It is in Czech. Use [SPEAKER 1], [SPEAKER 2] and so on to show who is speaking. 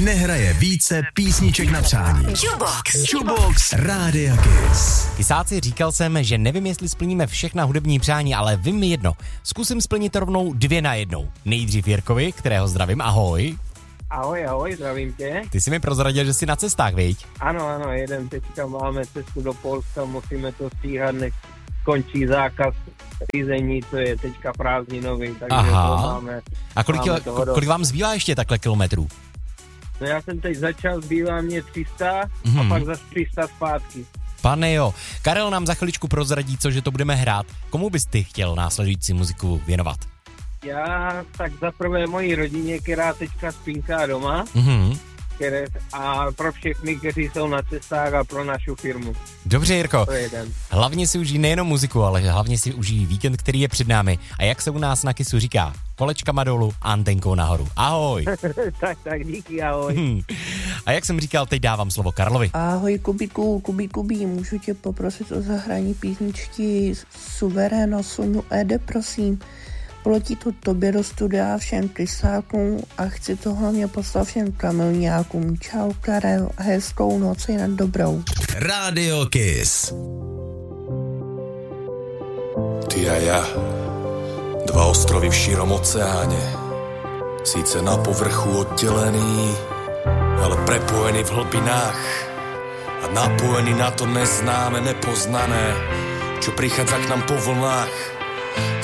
[SPEAKER 1] nehraje více písniček na přání. Jukebox Rádia Kiss.
[SPEAKER 2] Kysáci, říkal jsem, že nevím, jestli splníme všechna hudební přání, ale vím mi jedno. Zkusím splnit rovnou 2 na 1. Nejdřív Jirkovi, kterého zdravím, ahoj.
[SPEAKER 3] Ahoj, zdravím tě.
[SPEAKER 2] Ty jsi mi prozradil, že jsi na cestách, viď?
[SPEAKER 3] Ano, teďka máme cestu do Polska, musíme to stíhat, než skončí zákaz řízení, to je teďka prázdninový, takže to máme.
[SPEAKER 2] A kolik vám zbývá ještě takhle kilometrů?
[SPEAKER 3] No já jsem teď začal, zbývá mě 300 a pak zase 300 zpátky.
[SPEAKER 2] Pane jo, Karel nám za chviličku prozradí, cože to budeme hrát. Komu bys ty chtěl následující muziku věnovat?
[SPEAKER 3] Já tak za prvé mojí rodině, která teďka spinká doma, a pro všechny, kteří jsou na cestách a pro našu firmu.
[SPEAKER 2] Dobře, Jirko, hlavně si užij nejenom muziku, ale hlavně si užij víkend, který je před námi. A jak se u nás na Kissu říká, kolečkama dolů a antenkou nahoru. Ahoj.
[SPEAKER 3] tak díky, ahoj.
[SPEAKER 2] A jak jsem říkal, teď dávám slovo Karlovi.
[SPEAKER 4] Ahoj Kubí, můžu tě poprosit o zahrání písničky Suveréno Sunu Ede, prosím. Plotí to tobě do studia, všem krysákům a chci to hlavně poslat všem kamilňákům. Čau Karel, hezkou noc i na dobrou.
[SPEAKER 1] Radio Kiss.
[SPEAKER 5] Ty a ja, 2 ostrovy v šírom oceáne, síce na povrchu oddelený, ale prepojený v hlbinách a napojený na to neznáme, nepoznané, čo prichádza k nám po vlnách.